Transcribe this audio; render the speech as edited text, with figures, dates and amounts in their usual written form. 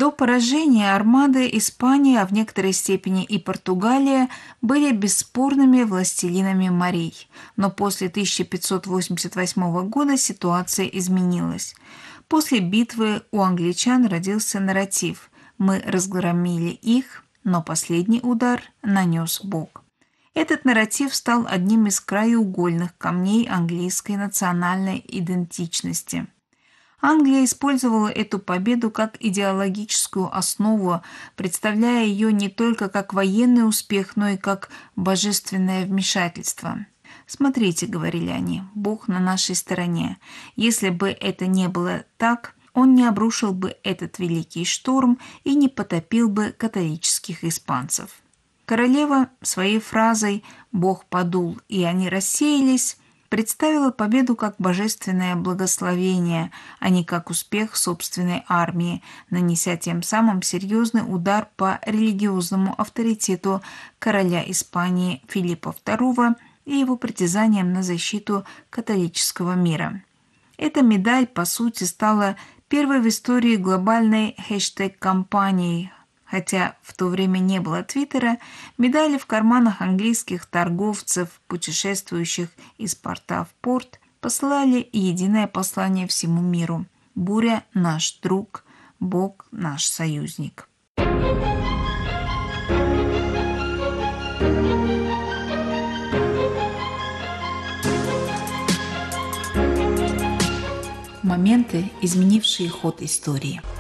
До поражения армады Испания, а в некоторой степени и Португалия, были бесспорными властелинами морей. Но после 1588 года ситуация изменилась. После битвы у англичан родился нарратив «Мы разгромили их, но последний удар нанес Бог». Этот нарратив стал одним из краеугольных камней английской национальной идентичности. Англия использовала эту победу как идеологическую основу, представляя ее не только как военный успех, но и как божественное вмешательство. «Смотрите», — говорили они, — «Бог на нашей стороне. Если бы это не было так, он не обрушил бы этот великий шторм и не потопил бы католических испанцев». Королева своей фразой «Бог подул, и они рассеялись» представила победу как божественное благословение, а не как успех собственной армии, нанеся тем самым серьезный удар по религиозному авторитету короля Испании Филиппа II и его притязаниям на защиту католического мира. Эта медаль, по сути, стала первой в истории глобальной хэштег-кампанией. Хотя в то время не было Твиттера, медали в карманах английских торговцев, путешествующих из порта в порт, посылали единое послание всему миру: «Буря – наш друг, Бог – наш союзник». Моменты, изменившие ход истории.